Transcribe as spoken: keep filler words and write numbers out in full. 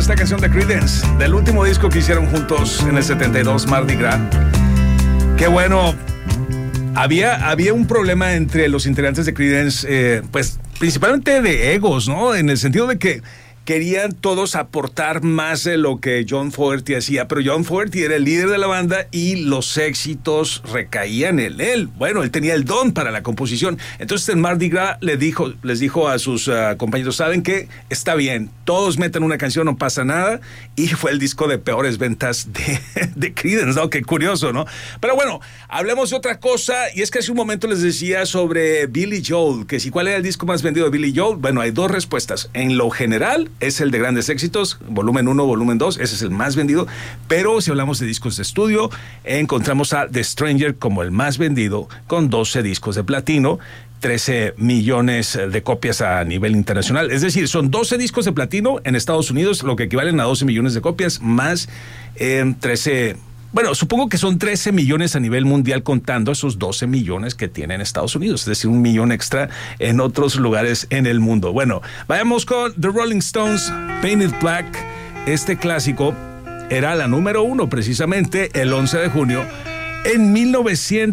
esta canción de Creedence, del último disco que hicieron juntos en el setenta y dos, Mardi Gras. Qué bueno, había, había un problema entre los integrantes de Creedence, eh, pues principalmente de egos, ¿no? En el sentido de que querían todos aportar más de lo que John Fogerty hacía, pero John Fogerty era el líder de la banda y los éxitos recaían en él. Bueno, él tenía el don para la composición. Entonces en Mardi Gras le dijo, les dijo a sus uh, compañeros, ¿saben qué? Está bien, todos metan una canción, no pasa nada. Y fue el disco de peores ventas de, de Creedence, ¿no? Qué curioso, ¿no? Pero bueno, hablemos de otra cosa, y es que hace un momento les decía sobre Billy Joel, que si cuál era el disco más vendido de Billy Joel. Bueno, hay dos respuestas. En lo general, es el de grandes éxitos, volumen uno, volumen dos, ese es el más vendido, pero si hablamos de discos de estudio, encontramos a The Stranger como el más vendido, con doce discos de platino, trece millones de copias a nivel internacional, es decir, son doce discos de platino en Estados Unidos, lo que equivalen a doce millones de copias, más eh, trece... Bueno, supongo que son trece millones a nivel mundial contando esos doce millones que tiene en Estados Unidos, es decir, un millón extra en otros lugares en el mundo. Bueno, vayamos con The Rolling Stones, Painted Black. Este clásico era la número uno precisamente el once de junio en mil novecientos